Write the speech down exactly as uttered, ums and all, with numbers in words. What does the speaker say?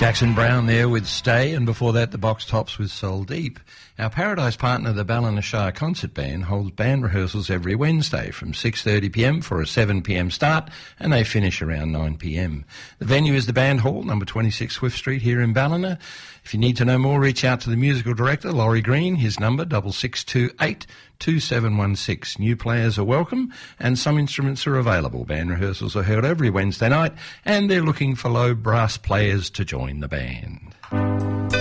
Jackson Brown there with Stay, and before that the Box Tops with Soul Deep. Our Paradise partner, the Ballina Concert Band, holds band rehearsals every Wednesday from six thirty p m for a seven p m start, and they finish around nine p m. The venue is the Band Hall, number twenty-six Swift Street here in Ballina. If you need to know more, reach out to the musical director, Laurie Green. His number, double six two eight, two seven one six. New players are welcome, and some instruments are available. Band rehearsals are held every Wednesday night, and they're looking for low brass players to join the band.